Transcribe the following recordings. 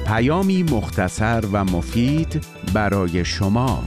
پیامی مختصر و مفید برای شما.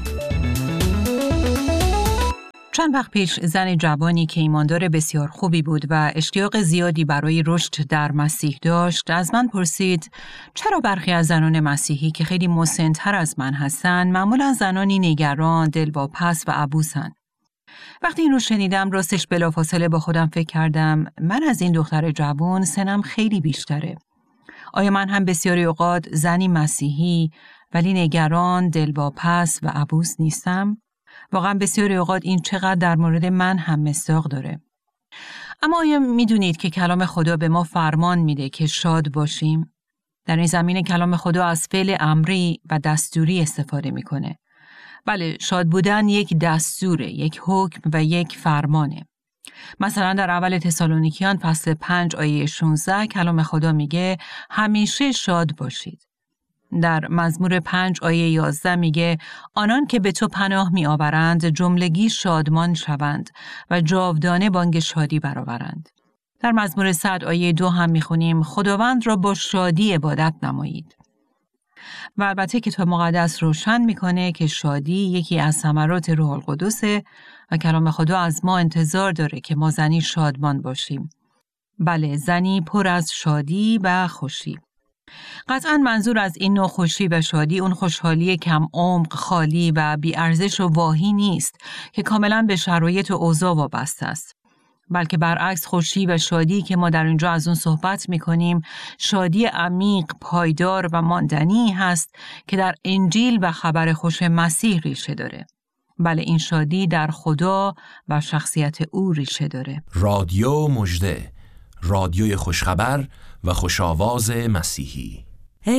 چند وقت پیش زن جوانی که ایماندار بسیار خوبی بود و اشتیاق زیادی برای رشد در مسیح داشت از من پرسید چرا برخی از زنان مسیحی که خیلی مسن‌تر از من هستند معمولا زنانی نگران، دلواپس و عبوسن. وقتی این رو شنیدم راستش بلافاصله با خودم فکر کردم من از این دختر جوان سنم خیلی بیشتره. آیا من هم بسیاری اوقات زنی مسیحی ولی نگران، دلواپس و عبوس نیستم؟ واقعا بسیاری اوقات این چقدر در مورد من هم مصداق داره. اما آیا میدونید که کلام خدا به ما فرمان میده که شاد باشیم؟ در این زمینه کلام خدا از فعل امری و دستوری استفاده میکنه. بله، شاد بودن یک دستوره، یک حکم و یک فرمانه. مثلا در اول تسالونیکیان فصل 5 آیه 16 کلام خدا میگه همیشه شاد باشید. در مزمور 5 آیه 11 میگه آنان که به تو پناه می آورند جملگی شادمان شوند و جاودانه بانگ شادی برآورند. در مزمور 100 آیه 2 هم میخونیم خداوند را با شادی عبادت نمایید. و البته کتاب مقدس روشن میکنه که شادی یکی از ثمرات روح القدسه و کلام خدا از ما انتظار داره که ما زنی شادمان باشیم. بله، زنی پر از شادی و خوشی. قطعاً منظور از این نوع خوشی و شادی اون خوشحالی کم عمق، خالی و بی ارزش و واهی نیست که کاملاً به شرایط و اوضاع وابسته است. بلکه برعکس خوشی و شادی که ما در اینجا از اون صحبت می‌کنیم، شادی عمیق، پایدار و ماندنی هست که در انجیل و خبر خوش مسیح ریشه داره. بله، این شادی در خدا و شخصیت او ریشه داره. رادیو مژده، رادیوی خوشخبر و خوش‌آواز مسیحی.